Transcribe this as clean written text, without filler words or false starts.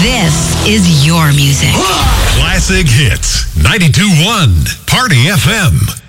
This is your music. Classic Hits, 92.1 Party FM.